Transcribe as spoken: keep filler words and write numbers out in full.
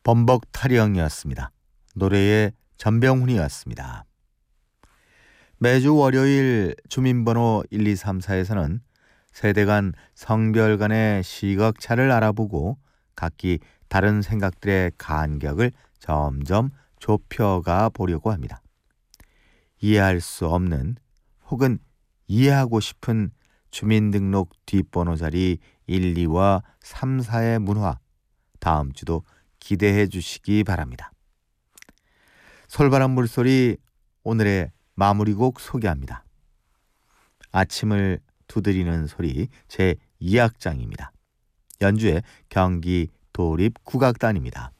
범벅 타령이었습니다. 노래의 전병훈이었습니다. 매주 월요일 주민번호 일, 이, 삼, 사에서는 세대 간 성별 간의 시각차를 알아보고 각기 다른 생각들의 간격을 점점 좁혀가 보려고 합니다. 이해할 수 없는 혹은 이해하고 싶은 주민등록 뒷번호 자리 일, 이와 삼, 사의 문화, 다음 주도 기대해 주시기 바랍니다. 솔바람 물소리 오늘의 마무리곡 소개합니다. 아침을 두드리는 소리 제이 악장입니다. 연주의 경기 도립국악단입니다.